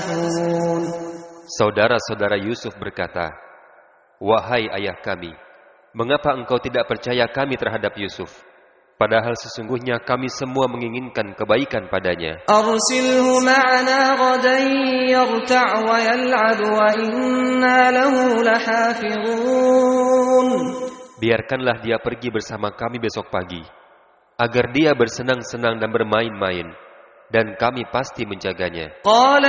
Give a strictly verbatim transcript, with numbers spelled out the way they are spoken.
Saudara-saudara Yusuf berkata, "Wahai ayah kami, mengapa engkau tidak percaya kami terhadap Yusuf? Padahal sesungguhnya kami semua menginginkan kebaikan padanya. Arsilhu ma'ana ghadan yarta' wa yal'ab wa inna lahu lahafizun." Biarkanlah dia pergi bersama kami besok pagi, agar dia bersenang-senang dan bermain-main, dan kami pasti menjaganya. Qala